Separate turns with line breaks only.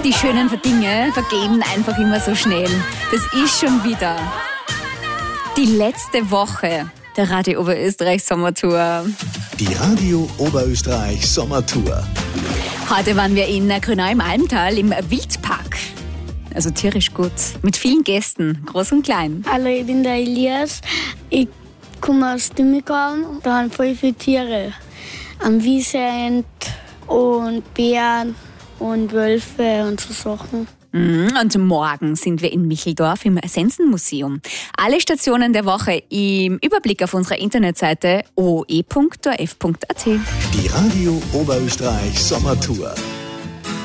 Die schönen Dinge vergehen einfach immer so schnell. Das ist schon wieder die letzte Woche der Radio Oberösterreich Sommertour.
Die Radio Oberösterreich Sommertour.
Heute waren wir in Grünau im Almtal im Wildpark. Also tierisch gut. Mit vielen Gästen, groß und klein.
Hallo, ich bin der Elias. Ich komme aus Dimmigrauen. Da haben voll viele Tiere. Am Wiesent und Bären und Wölfe und so Sachen.
Und morgen sind wir in Micheldorf im Sensenmuseum. Alle Stationen der Woche im Überblick auf unserer Internetseite oe.orf.at.
Die Radio Oberösterreich Sommertour.